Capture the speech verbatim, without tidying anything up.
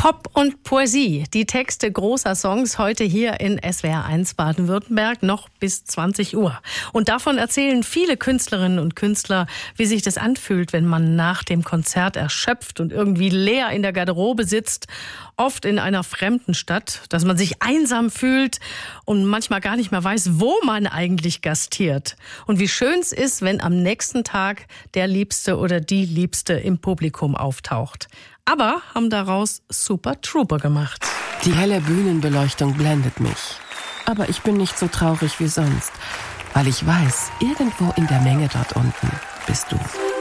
Pop und Poesie, die Texte großer Songs heute hier in S W R eins Baden-Württemberg noch bis zwanzig Uhr. Und davon erzählen viele Künstlerinnen und Künstler, wie sich das anfühlt, wenn man nach dem Konzert erschöpft und irgendwie leer in der Garderobe sitzt, oft in einer fremden Stadt, dass man sich einsam fühlt und manchmal gar nicht mehr weiß, wo man eigentlich gastiert. Und wie schön es ist, wenn am nächsten Tag der Liebste oder die Liebste im Publikum auftaucht. Aber haben daraus Super Trooper gemacht. Die helle Bühnenbeleuchtung blendet mich. Aber ich bin nicht so traurig wie sonst, weil ich weiß, irgendwo in der Menge dort unten bist du.